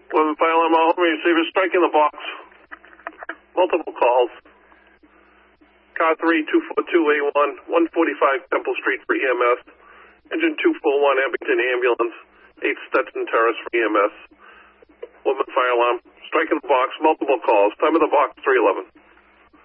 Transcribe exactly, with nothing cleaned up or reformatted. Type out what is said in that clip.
Women fire alarm, all home receivers, striking the box. Multiple calls. Car three two four two A one, one forty-five Temple Street for E M S. Engine two four one Abington Ambulance, eight Stetson Terrace for E M S. Woman fire alarm, striking the box, multiple calls. Time of the box, three eleven.